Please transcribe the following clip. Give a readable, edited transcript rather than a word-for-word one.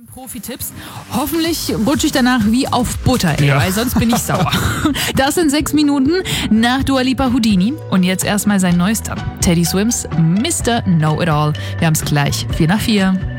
Profi-Tipps. Hoffentlich rutsche ich danach wie auf Butter, weil sonst bin ich sauer. Das sind 6 Minuten nach Dua Lipa Houdini. Und jetzt erstmal sein neuester. Teddy Swims, Mr. Know-It-All. Wir haben es gleich. 4 nach 4.